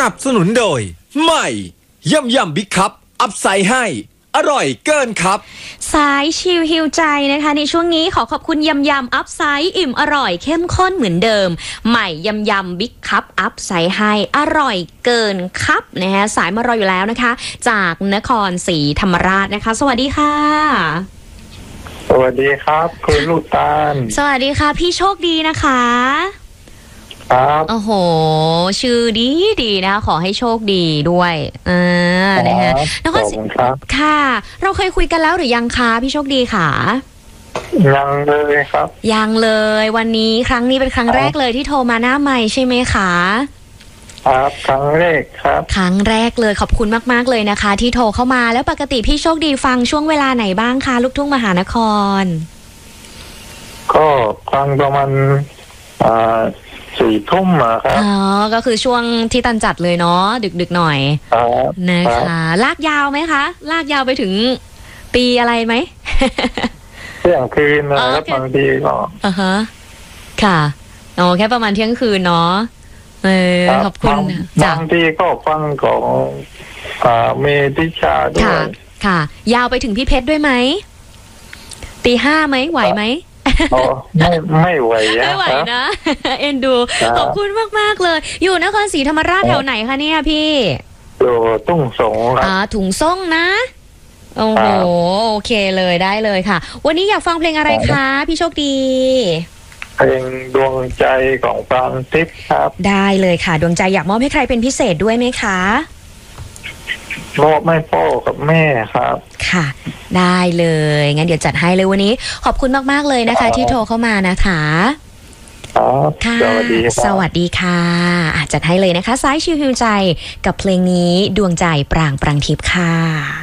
นับสนุนโดยใหม่ยำบิ๊กคัพอัพไซด์ให้อร่อยเกินครับสายชิลฮิวใจนะคะในช่วงนี้ขอขอบคุณยำอัพไซด์อิ่มอร่อยเข้มข้นเหมือนเดิมใหม่ยำบิ๊กคัพอัพไซด์ให้อร่อยเกินครับนะคะสายมารออยู่แล้วนะคะจากนครศรีธรรมราชนะคะสวัสดีค่ะสวัสดีครับคุณลูกตาลสวัสดีค่ะพี่โชคดีนะคะครับโอ้โหชื่อดีนะคะขอให้โชคดีด้วยนะคะแล้วก็ค่ะเราเคยคุยกันแล้วหรือยังคะพี่โชคดีค่ะยังเลยครับยังเลยวันนี้ครั้งนี้เป็นครั้งแรกเลยที่โทรมาหน้าไมค์ใช่ไหมคะครับครั้งแรกครับครั้งแรกเลยขอบคุณมากๆเลยนะคะที่โทรเข้ามาแล้วปกติพี่โชคดีฟังช่วงเวลาไหนบ้างคะลูกทุ่งมหานครก็ฟังประมาณ4 ทุ่มครับอ๋อก็คือช่วงที่ตันจัดเลยเนาะดึกๆหน่อยนะคะลากยาวไหมคะลากยาวไปถึงปีอะไรไหมเที่ยงคืนนะครับบางทีก็ค่ะอ๋อแค่ประมาณเที่ยงคืนเนาะขอบคุณบางทีก็ฟังของเมธิชาด้วยค่ะยาวไปถึงพี่เพชรด้วยไหมตี 5ไหมไหวไหมไม่ไหวไม่ไหวนะเอ็นดูขอบคุณมากๆเลยอยู่นครศรีธรรมราชแถวไหนคะเนี่ยพี่อยู่ทุ่งสงครับถุงส่งนะโอ้โหโอเคเลยได้เลยค่ะวันนี้อยากฟังเพลงอะไรคะพี่โชคดีเพลงดวงใจของปรางทิพย์ครับได้เลยค่ะดวงใจอยากมอบให้ใครเป็นพิเศษด้วยไหมคะมอบให้พ่อกับแม่ครับค่ะได้เลยงั้นเดี๋ยวจัดให้เลยวันนี้ขอบคุณมากๆเลยนะคะที่โทรเข้ามานะคะค่ะสวัสดีค่ะจัดให้เลยนะคะสายชิลฮิวใจกับเพลงนี้ดวงใจปรางทิพย์ค่ะ